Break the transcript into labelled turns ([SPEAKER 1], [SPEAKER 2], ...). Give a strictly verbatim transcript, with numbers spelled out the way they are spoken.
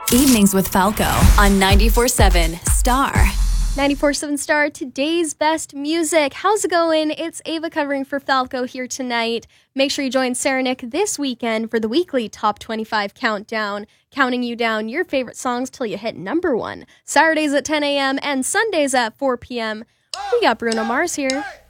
[SPEAKER 1] Evenings with Falco on ninety-four seven Star.
[SPEAKER 2] ninety-four seven Star, today's best music. How's it going? It's Ava covering for Falco here tonight. Make sure you join Sarah Nick this weekend for the weekly Top twenty-five Countdown, counting you down your favorite songs till you hit number one. Saturdays at ten a.m. and Sundays at four p.m. We got Bruno Mars here.